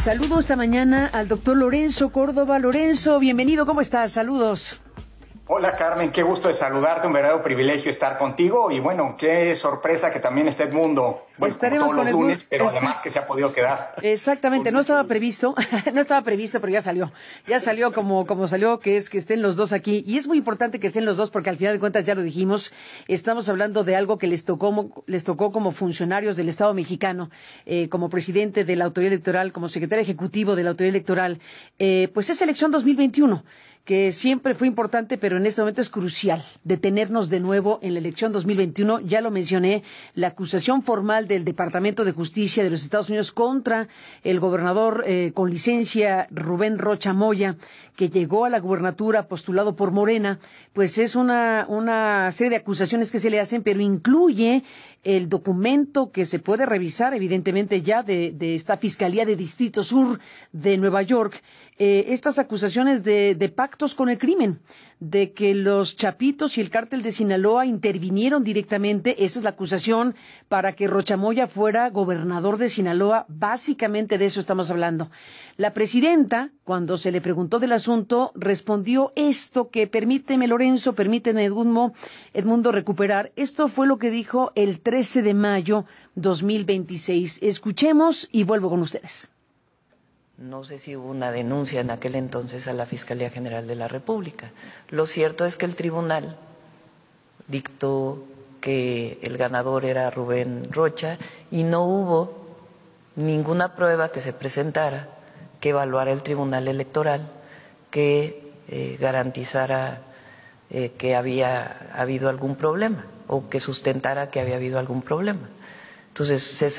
Saludo esta mañana al doctor Lorenzo Córdoba. Lorenzo, bienvenido, ¿cómo estás? Saludos. Hola Carmen, qué gusto de saludarte, un verdadero privilegio estar contigo y bueno, qué sorpresa que también esté Edmundo, bueno, estaremos como todos con los lunes, pero además que se ha podido quedar. Exactamente, no estaba previsto, pero ya salió como salió, que es que estén los dos aquí, y es muy importante que estén los dos porque al final de cuentas ya lo dijimos, estamos hablando de algo que les tocó como funcionarios del Estado mexicano, como presidente de la autoridad electoral, como secretario ejecutivo de la autoridad electoral, pues es elección 2021. Que siempre fue importante, pero en este momento es crucial detenernos de nuevo en la elección 2021. Ya lo mencioné, la acusación formal del Departamento de Justicia de los Estados Unidos contra el gobernador con licencia Rubén Rocha Moya, que llegó a la gubernatura postulado por Morena, pues es una serie de acusaciones que se le hacen, pero incluye el documento que se puede revisar, evidentemente ya de esta Fiscalía de Distrito Sur de Nueva York, estas acusaciones de pactos con el crimen, de que los Chapitos y el Cártel de Sinaloa intervinieron directamente, esa es la acusación, para que Rocha Moya fuera gobernador de Sinaloa. Básicamente de eso estamos hablando. La presidenta, cuando se le preguntó del asunto, respondió esto que, permíteme Lorenzo, permíteme Edmundo recuperar. Esto fue lo que dijo el 13 de mayo 2026. Escuchemos y vuelvo con ustedes. No sé si hubo una denuncia en aquel entonces a la Fiscalía General de la República. Lo cierto es que el tribunal dictó que el ganador era Rubén Rocha y no hubo ninguna prueba que se presentara que evaluara el Tribunal Electoral que garantizara que había habido algún problema o que sustentara que había habido algún problema. Entonces,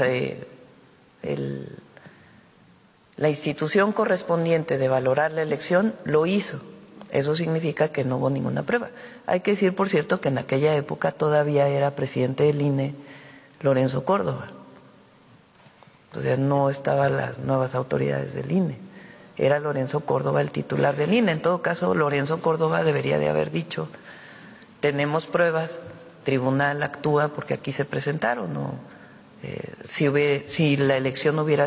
la institución correspondiente de valorar la elección lo hizo. Eso significa que no hubo ninguna prueba. Hay que decir, por cierto, que en aquella época todavía era presidente del INE Lorenzo Córdoba. O sea, no estaban las nuevas autoridades del INE. Era Lorenzo Córdoba el titular del INE. En todo caso, Lorenzo Córdoba debería de haber dicho, tenemos pruebas, tribunal actúa porque aquí se presentaron. ¿No? Si la elección hubiera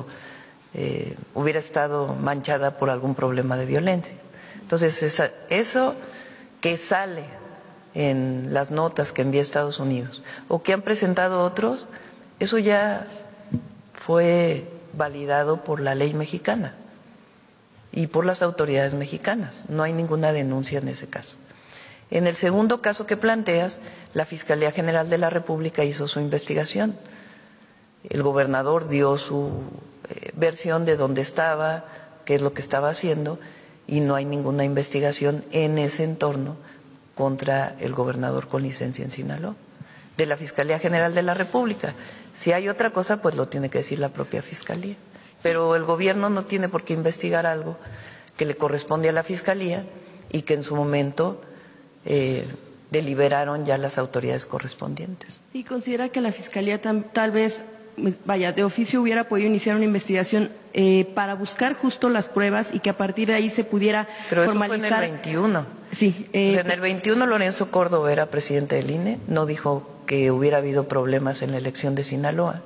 estado manchada por algún problema de violencia. Entonces, eso que sale en las notas que envía Estados Unidos o que han presentado otros, eso ya fue validado por la ley mexicana y por las autoridades mexicanas. No hay ninguna denuncia en ese caso. En el segundo caso que planteas, la Fiscalía General de la República hizo su investigación. El gobernador dio su versión de dónde estaba, qué es lo que estaba haciendo, y no hay ninguna investigación en ese entorno contra el gobernador con licencia en Sinaloa, de la Fiscalía General de la República. Si hay otra cosa, pues lo tiene que decir la propia Fiscalía. Pero el gobierno no tiene por qué investigar algo que le corresponde a la Fiscalía y que en su momento deliberaron ya las autoridades correspondientes. ¿Y considera que la Fiscalía tal vez, de oficio hubiera podido iniciar una investigación para buscar justo las pruebas y que a partir de ahí se pudiera formalizar? Pero eso fue en el 21. Sí. En el 21 Lorenzo Córdoba era presidente del INE, no dijo que hubiera habido problemas en la elección de Sinaloa.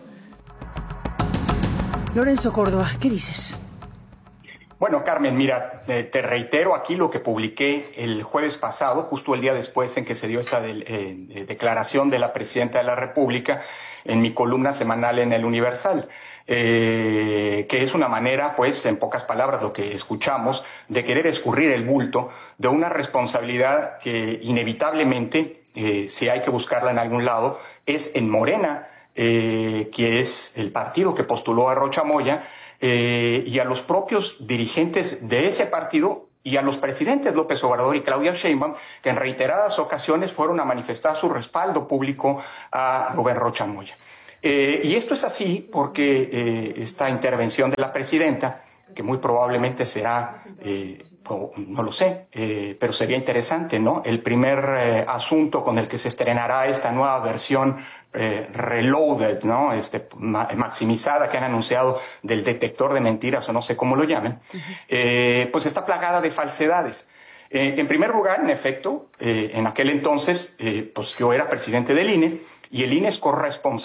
Lorenzo Córdoba, ¿qué dices? Bueno, Carmen, mira, te reitero aquí lo que publiqué el jueves pasado, justo el día después en que se dio esta declaración de la Presidenta de la República en mi columna semanal en El Universal, que es una manera, pues, en pocas palabras, lo que escuchamos, de querer escurrir el bulto de una responsabilidad que inevitablemente, si hay que buscarla en algún lado, es en Morena, que es el partido que postuló a Rocha Moya, y a los propios dirigentes de ese partido y a los presidentes López Obrador y Claudia Sheinbaum, que en reiteradas ocasiones fueron a manifestar su respaldo público a Rubén Rocha Moya. Y esto es así porque esta intervención de la presidenta, que muy probablemente será, no lo sé, pero sería interesante, ¿no? El primer asunto con el que se estrenará esta nueva versión reloaded, ¿no? Maximizada que han anunciado del detector de mentiras o no sé cómo lo llamen, pues está plagada de falsedades. En primer lugar, en efecto, en aquel entonces, pues yo era presidente del INE y el INE es corresponsable